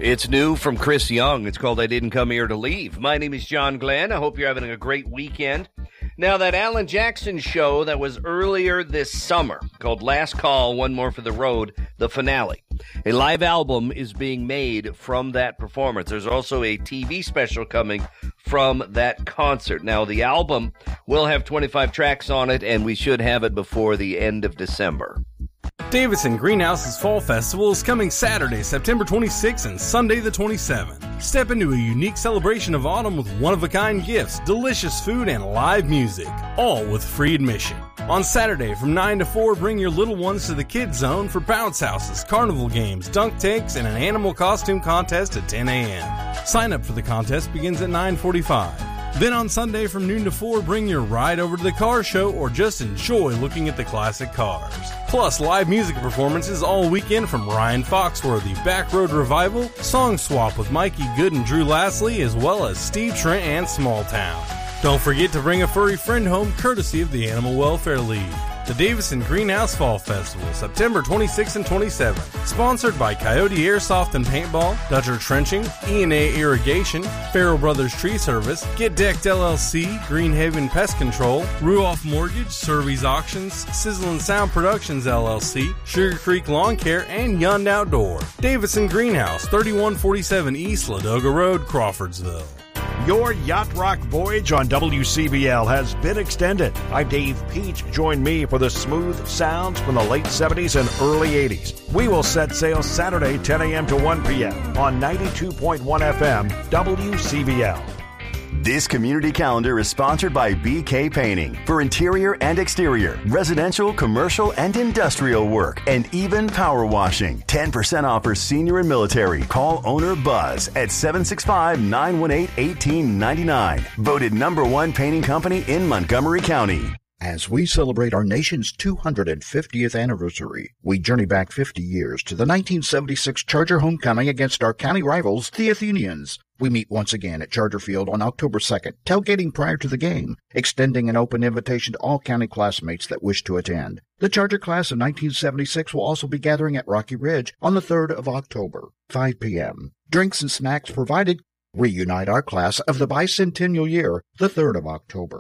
It's new from Chris Young. It's called I Didn't Come Here to Leave. My name is John Glenn. I hope you're having a great weekend. Now, that Alan Jackson show that was earlier this summer called Last Call, One More for the Road, the finale. A live album is being made from that performance. There's also a TV special coming from that concert. Now, the album will have 25 tracks on it, and we should have it before the end of December. Davidson Greenhouse's Fall Festival is coming Saturday, September 26th and Sunday the 27th. Step into a unique celebration of autumn with one-of-a-kind gifts, delicious food, and live music, all with free admission. On Saturday from 9 to 4, bring your little ones to the Kids Zone for bounce houses, carnival games, dunk tanks, and an animal costume contest at 10 a.m. Sign up for the contest begins at 9:45. Then on Sunday from noon to 4, bring your ride over to the car show or just enjoy looking at the classic cars. Plus, live music performances all weekend from Ryan Foxworthy, Backroad Revival, Song Swap with Mikey Good and Drew Lastly, as well as Steve Trent and Small Town. Don't forget to bring a furry friend home courtesy of the Animal Welfare League. The Davidson Greenhouse Fall Festival, September 26th and 27th. Sponsored by Coyote Airsoft and Paintball, Dutcher Trenching, E&A Irrigation, Farrell Brothers Tree Service, Get Decked LLC, Greenhaven Pest Control, Ruoff Mortgage, Survey's Auctions, Sizzle and Sound Productions LLC, Sugar Creek Lawn Care, and Yond Outdoor. Davidson Greenhouse, 3147 East Ladoga Road, Crawfordsville. Your Yacht Rock voyage on WCBL has been extended. I'm Dave Peach. Join me for the smooth sounds from the late 70s and early 80s. We will set sail Saturday, 10 a.m. to 1 p.m. on 92.1 FM, WCBL. This community calendar is sponsored by BK Painting for interior and exterior, residential, commercial, and industrial work, and even power washing. 10% off for senior and military. Call owner Buzz at 765-918-1899. Voted #1 painting company in Montgomery County. As we celebrate our nation's 250th anniversary, we journey back 50 years to the 1976 Charger homecoming against our county rivals, the Athenians. We meet once again at Charger Field on October 2nd, tailgating prior to the game, extending an open invitation to all county classmates that wish to attend. The Charger class of 1976 will also be gathering at Rocky Ridge on the 3rd of October, 5 p.m. Drinks and snacks provided. Reunite our class of the bicentennial year, the 3rd of October.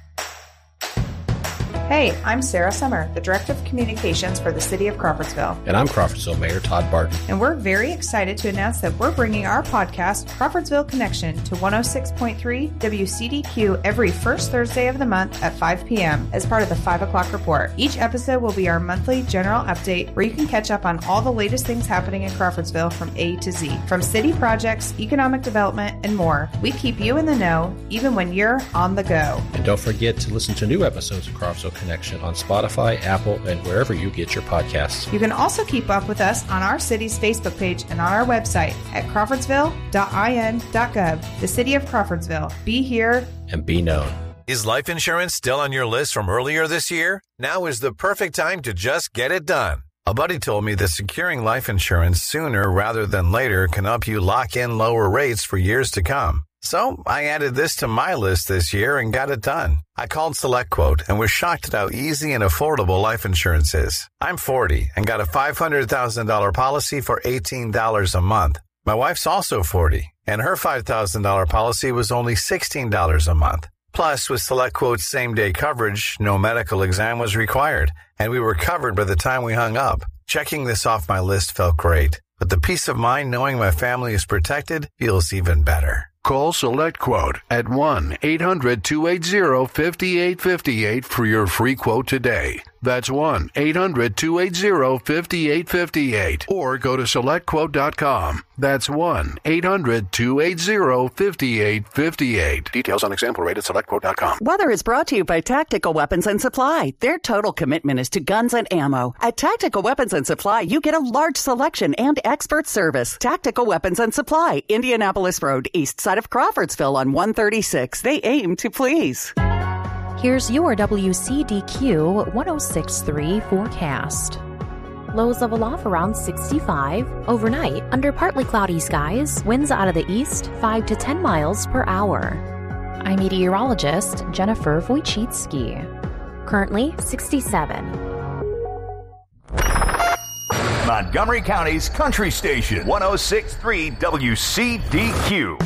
Hey, I'm Sarah Summer, the Director of Communications for the City of Crawfordsville. And I'm Crawfordsville Mayor Todd Barton. And we're very excited to announce that we're bringing our podcast, Crawfordsville Connection, to 106.3 WCDQ every first Thursday of the month at 5 p.m. as part of the 5 o'clock report. Each episode will be our monthly general update where you can catch up on all the latest things happening in Crawfordsville from A to Z. From city projects, economic development, and more. We keep you in the know, even when you're on the go. And don't forget to listen to new episodes of Crawfordsville Connection on Spotify, Apple, and wherever you get your podcasts. You can also keep up with us on our city's Facebook page and on our website at crawfordsville.in.gov. The City of Crawfordsville. Be here and be known. Is life insurance still on your list from earlier this year? Now is the perfect time to just get it done. A buddy told me that securing life insurance sooner rather than later can help you lock in lower rates for years to come. So I added this to my list this year and got it done. I called SelectQuote and was shocked at how easy and affordable life insurance is. I'm 40 and got a $500,000 policy for $18 a month. My wife's also 40 and her $5,000 policy was only $16 a month. Plus, with SelectQuote's same-day coverage, no medical exam was required, and we were covered by the time we hung up. Checking this off my list felt great, but the peace of mind knowing my family is protected feels even better. Call SelectQuote at 1-800-280-5858 for your free quote today. That's 1-800-280-5858. Or go to SelectQuote.com. That's 1-800-280-5858. Details on example rate at SelectQuote.com. Weather is brought to you by Tactical Weapons and Supply. Their total commitment is to guns and ammo. At Tactical Weapons and Supply, you get a large selection and expert service. Tactical Weapons and Supply, Indianapolis Road, east side of Crawfordsville on 136. They aim to please. Here's your WCDQ 106.3 forecast. Lows level off around 65. Overnight, under partly cloudy skies, winds out of the east 5 to 10 miles per hour. I'm meteorologist Jennifer Wojcicki. Currently 67. Montgomery County's country station, 106.3 WCDQ.